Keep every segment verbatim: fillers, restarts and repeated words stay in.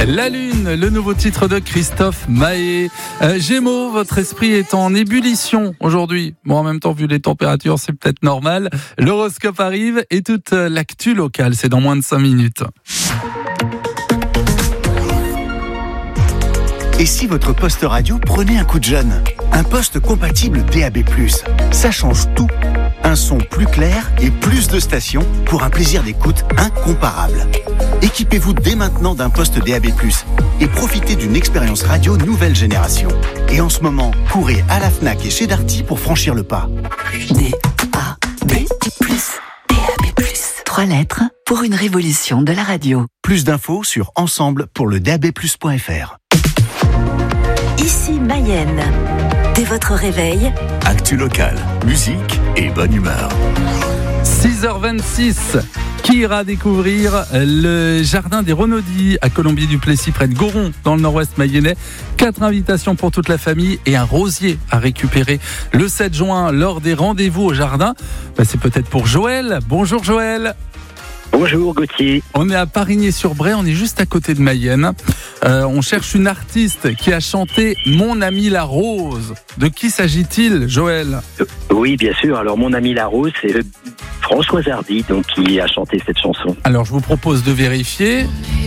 La Lune, le nouveau titre de Christophe Maé. Euh, Gémeaux, votre esprit est en ébullition aujourd'hui. Bon, en même temps, vu les températures, c'est peut-être normal. L'horoscope arrive et toute l'actu locale, c'est dans moins de cinq minutes. Et si votre poste radio prenait un coup de jeune ? Un poste compatible D A B plus, ça change tout. Un son plus clair et plus de stations pour un plaisir d'écoute incomparable. Équipez-vous dès maintenant d'un poste D A B plus et profitez d'une expérience radio nouvelle génération. Et en ce moment, courez à la Fnac et chez Darty pour franchir le pas. D A B plus, D A B plus. Trois lettres pour une révolution de la radio. Plus d'infos sur ensemble pour le D A B plus point F R. Ici Mayenne. Dès votre réveil, Actu locale, musique et bonne humeur. six heures vingt-six, qui ira découvrir le jardin des Renaudis à Colombier-du-Plessis près de Goron dans le nord-ouest mayennais. Quatre invitations pour toute la famille et un rosier à récupérer le sept juin lors des rendez-vous au jardin. Ben, c'est peut-être pour Joël. Bonjour Joël. Bonjour Gauthier. On est à Parigné-sur-Bray, on est juste à côté de Mayenne. Euh, on cherche une artiste qui a chanté « Mon ami la rose ». De qui s'agit-il, Joël ? Euh, Oui, bien sûr. Alors, Mon ami la rose, c'est Françoise Hardy donc, qui a chanté cette chanson. Alors, je vous propose de vérifier.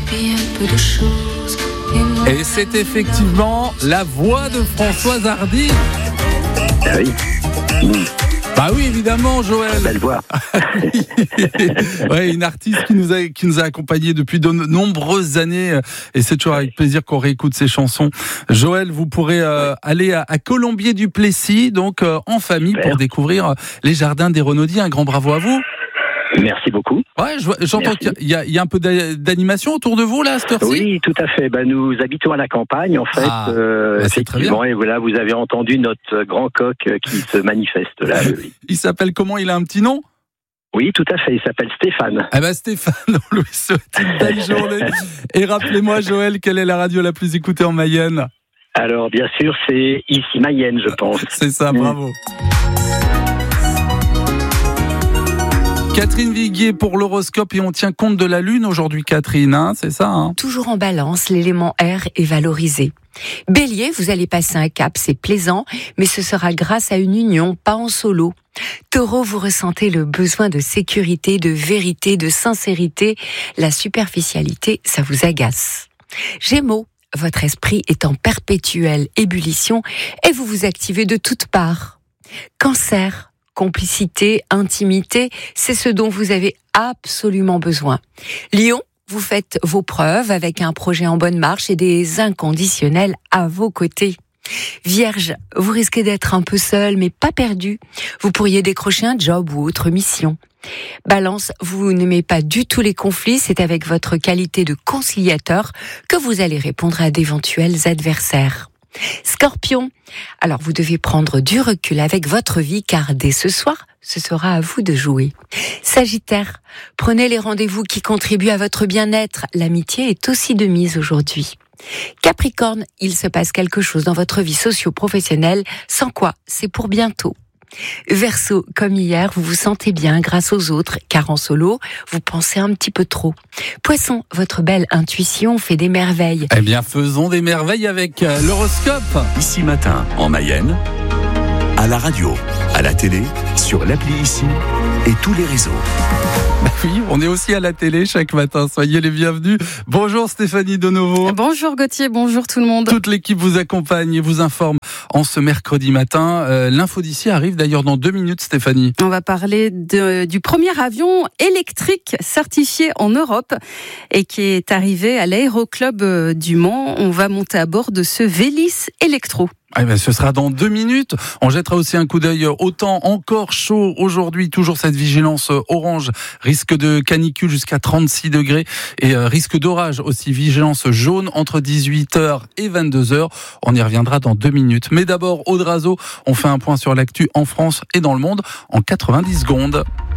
Et c'est effectivement la voix de Françoise Hardy. Ah oui. Mmh. Bah oui, évidemment, Joël. Belle voix. Ouais, une artiste qui nous a qui nous a accompagnés depuis de nombreuses années, et c'est toujours avec plaisir qu'on réécoute ses chansons. Joël, vous pourrez euh, aller à, à Colombier-du-Plessis, donc euh, en famille, Super. Pour découvrir les jardins des Renaudis. Un grand bravo à vous. Merci beaucoup. Ouais, j'entends Merci. qu'il y a, il y a un peu d'animation autour de vous, là, à cette heure-ci. Oui, tout à fait. Ben, nous habitons à la campagne, en fait. Ah, euh, bah effectivement, et voilà, vous avez entendu notre grand coq qui se manifeste là. Oui. Il s'appelle comment ? Il a un petit nom ? Oui, tout à fait. Il s'appelle Stéphane. Eh ben, Stéphane, on lui souhaite une belle journée. Et rappelez-moi, Joël, quelle est la radio la plus écoutée en Mayenne ? Alors, bien sûr, c'est ici Mayenne, je pense. C'est ça, bravo. Catherine Viguier pour l'horoscope, et on tient compte de la Lune aujourd'hui, Catherine, hein, c'est ça hein ? Toujours en balance, l'élément air est valorisé. Bélier, vous allez passer un cap, c'est plaisant, mais ce sera grâce à une union, pas en solo. Taureau, vous ressentez le besoin de sécurité, de vérité, de sincérité. La superficialité, ça vous agace. Gémeaux, votre esprit est en perpétuelle ébullition et vous vous activez de toutes parts. Cancer, complicité, intimité, c'est ce dont vous avez absolument besoin. Lion, vous faites vos preuves avec un projet en bonne marche et des inconditionnels à vos côtés. Vierge, vous risquez d'être un peu seul, mais pas perdu. Vous pourriez décrocher un job ou autre mission. Balance, vous n'aimez pas du tout les conflits, c'est avec votre qualité de conciliateur que vous allez répondre à d'éventuels adversaires. Scorpion, alors vous devez prendre du recul avec votre vie car dès ce soir, ce sera à vous de jouer. Sagittaire, prenez les rendez-vous qui contribuent à votre bien-être. L'amitié est aussi de mise aujourd'hui. Capricorne, il se passe quelque chose dans votre vie socio-professionnelle, sans quoi c'est pour bientôt. Verseau, comme hier, vous vous sentez bien grâce aux autres, car en solo, vous pensez un petit peu trop. Poisson, votre belle intuition fait des merveilles. Eh bien, faisons des merveilles avec euh, l'horoscope. Ici Matin, en Mayenne, à la radio, à la télé, sur l'appli Ici et tous les réseaux. Bah oui, on est aussi à la télé chaque matin, soyez les bienvenus. Bonjour Stéphanie Denovo. Bonjour Gauthier, bonjour tout le monde. Toute l'équipe vous accompagne et vous informe en ce mercredi matin. Euh, l'info d'ici arrive d'ailleurs dans deux minutes, Stéphanie. On va parler de, du premier avion électrique certifié en Europe et qui est arrivé à l'aéroclub du Mans. On va monter à bord de ce Vélis Electro. Eh ben, ce sera dans deux minutes. On jettera aussi un coup d'œil au temps encore chaud aujourd'hui. Toujours cette vigilance orange. Risque de canicule jusqu'à trente-six degrés. Et euh, risque d'orage aussi. Vigilance jaune entre dix-huit heures et vingt-deux heures. On y reviendra dans deux minutes. Mais d'abord, Aude Razo, on fait un point sur l'actu en France et dans le monde en quatre-vingt-dix secondes.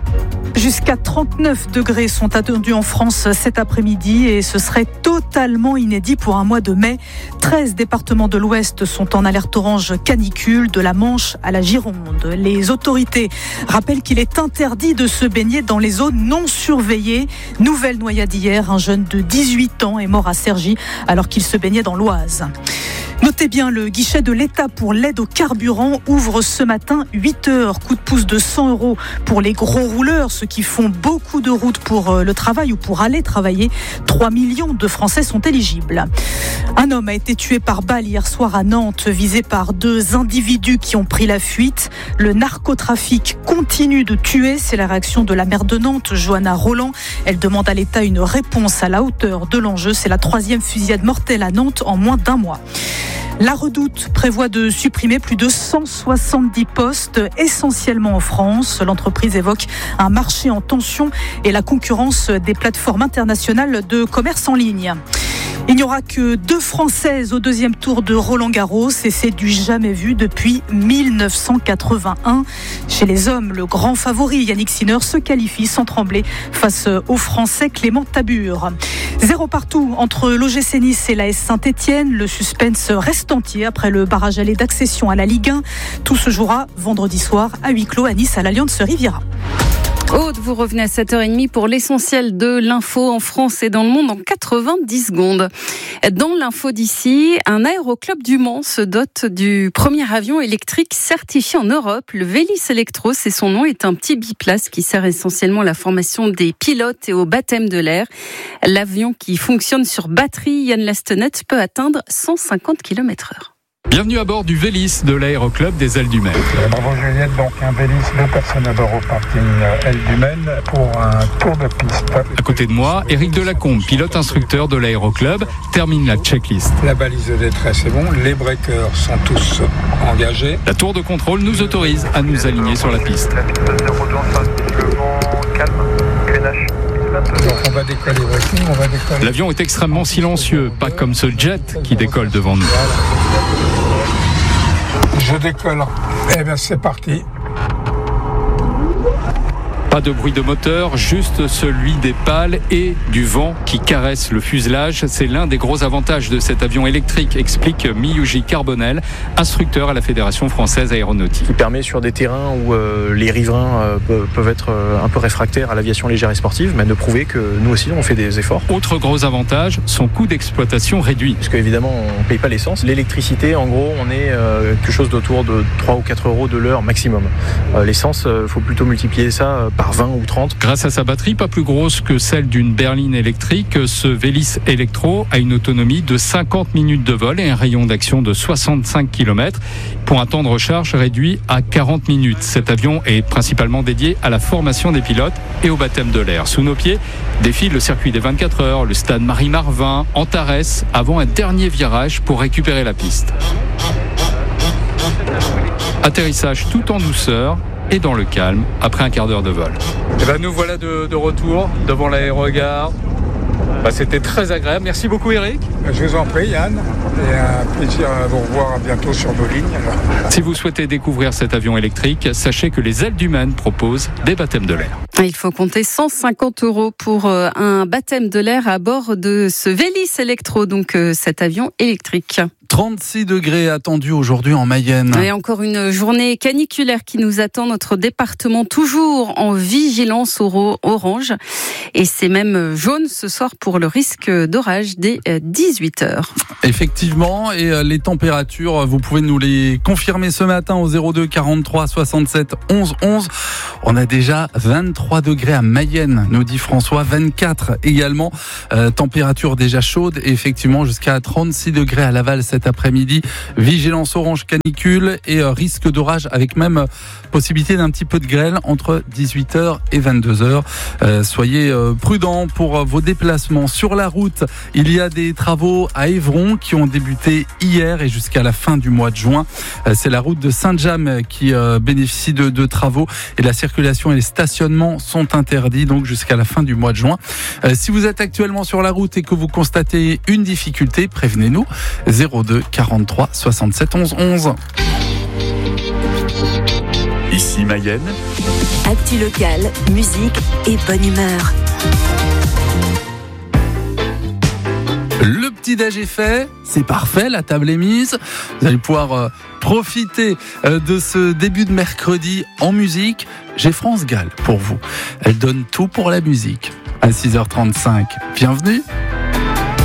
Jusqu'à trente-neuf degrés sont attendus en France cet après-midi et ce serait totalement inédit pour un mois de mai. treize départements de l'Ouest sont en alerte orange canicule, de la Manche à la Gironde. Les autorités rappellent qu'il est interdit de se baigner dans les zones non surveillées. Nouvelle noyade hier, un jeune de dix-huit ans est mort à Cergy alors qu'il se baignait dans l'Oise. Notez bien, le guichet de l'État pour l'aide au carburant ouvre ce matin huit heures. Coup de pouce de cent euros pour les gros rouleurs, ceux qui font beaucoup de routes pour le travail ou pour aller travailler. trois millions de Français sont éligibles. Un homme a été tué par balle hier soir à Nantes, visé par deux individus qui ont pris la fuite. Le narcotrafic continue de tuer, c'est la réaction de la maire de Nantes, Johanna Roland. Elle demande à l'État une réponse à la hauteur de l'enjeu. C'est la troisième fusillade mortelle à Nantes en moins d'un mois. La Redoute prévoit de supprimer plus de cent soixante-dix postes, essentiellement en France. L'entreprise évoque un marché en tension et la concurrence des plateformes internationales de commerce en ligne. Il n'y aura que deux Françaises au deuxième tour de Roland-Garros et c'est du jamais vu depuis mille neuf cent quatre-vingt-un. Chez les hommes, le grand favori Yannick Sinner se qualifie sans trembler face au Français Clément Tabur. Zéro partout entre l'O G C Nice et l'A S Saint-Etienne. Le suspense reste entier après le barrage aller d'accession à la Ligue un. Tout se jouera vendredi soir à huis clos à Nice à l'Allianz Riviera. Aude, vous revenez à sept heures trente pour l'essentiel de l'info en France et dans le monde en quatre-vingt-dix secondes. Dans l'info d'ici, un aéroclub du Mans se dote du premier avion électrique certifié en Europe. Le Vélis Electro, c'est son nom, est un petit biplace qui sert essentiellement à la formation des pilotes et au baptême de l'air. L'avion qui fonctionne sur batterie, Yann Lastenet, peut atteindre cent cinquante kilomètres heure. Bienvenue à bord du Vélis de l'aéroclub des Ailes du Maine. Bravo Juliette, donc un Vélis, deux personnes à bord au parking Ailes du Maine pour un tour de piste. À côté de moi, Éric Delacombe, pilote instructeur de l'aéroclub, termine la checklist. La balise de détresse est bon, les breakers sont tous engagés. La tour de contrôle nous autorise à nous aligner sur la piste. La piste de retour sensiblement calme, Grenache. Donc on va décoller, breaking, on va décoller. L'avion est extrêmement silencieux, pas comme ce jet qui décolle devant nous. Je décolle. Eh bien, c'est parti. Pas de bruit de moteur, juste celui des pales et du vent qui caresse le fuselage. C'est l'un des gros avantages de cet avion électrique, explique Miyuji Carbonel, instructeur à la Fédération française aéronautique. Il permet sur des terrains où euh, les riverains euh, peuvent être euh, un peu réfractaires à l'aviation légère et sportive, mais de prouver que nous aussi on fait des efforts. Autre gros avantage, son coût d'exploitation réduit. Parce qu'évidemment on ne paye pas l'essence. L'électricité, en gros, on est euh, quelque chose d'autour de trois ou quatre euros de l'heure maximum. Euh, l'essence, il euh, faut plutôt multiplier ça euh, par vingt ou trente. Grâce à sa batterie, pas plus grosse que celle d'une berline électrique, ce Vélis Electro a une autonomie de cinquante minutes de vol et un rayon d'action de soixante-cinq kilomètres pour un temps de recharge réduit à quarante minutes. Cet avion est principalement dédié à la formation des pilotes et au baptême de l'air. Sous nos pieds défile le circuit des vingt-quatre heures, le stade Marie-Marvin, Antares, avant un dernier virage pour récupérer la piste. Atterrissage tout en douceur et dans le calme après un quart d'heure de vol. Et ben nous voilà de, de retour devant l'aérogare. Bah, c'était très agréable. Merci beaucoup Eric. Je vous en prie Yann. Et un plaisir à vous revoir à bientôt sur nos lignes. Alors. Si vous souhaitez découvrir cet avion électrique, sachez que les Ailes du Maine proposent des baptêmes de l'air. Il faut compter cent cinquante euros pour un baptême de l'air à bord de ce Vélis Electro, donc cet avion électrique. trente-six degrés attendus aujourd'hui en Mayenne. Et encore une journée caniculaire qui nous attend. Notre département toujours en vigilance orange. Et c'est même jaune ce soir pour le risque d'orage dès dix-huit heures. Effectivement, et les températures, vous pouvez nous les confirmer ce matin au zéro deux quarante-trois soixante-sept onze onze. On a déjà vingt-trois degrés à Mayenne, nous dit François, vingt-quatre également. Euh, température déjà chaude, et effectivement jusqu'à trente-six degrés à Laval cet après-midi. Vigilance orange canicule et euh, risque d'orage avec même euh, possibilité d'un petit peu de grêle entre dix-huit heures et vingt-deux heures. Euh, soyez euh, prudents pour euh, vos déplacements. Sur la route, il y a des travaux à Évron qui ont débuté hier et jusqu'à la fin du mois de juin. Euh, c'est la route de Saint-James qui euh, bénéficie de, de travaux et la circulation et les stationnements sont interdits donc jusqu'à la fin du mois de juin. Euh, si vous êtes actuellement sur la route et que vous constatez une difficulté, prévenez-nous. zéro deux quarante-trois soixante-sept onze onze. Ici Mayenne. Actu local, musique et bonne humeur. Le petit-déj est fait, c'est parfait, la table est mise. Vous allez pouvoir euh, profiter euh, de ce début de mercredi en musique. J'ai France Gall pour vous. Elle donne tout pour la musique. À six heures trente-cinq, bienvenue.